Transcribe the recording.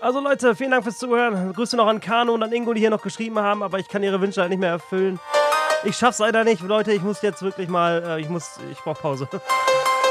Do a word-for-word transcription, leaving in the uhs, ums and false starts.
Also Leute, vielen Dank fürs Zuhören. Grüße noch an Kano und an Ingo, die hier noch geschrieben haben, aber ich kann ihre Wünsche halt nicht mehr erfüllen. Ich schaff's leider nicht, Leute, ich muss jetzt wirklich mal, äh, ich muss, ich brauch Pause.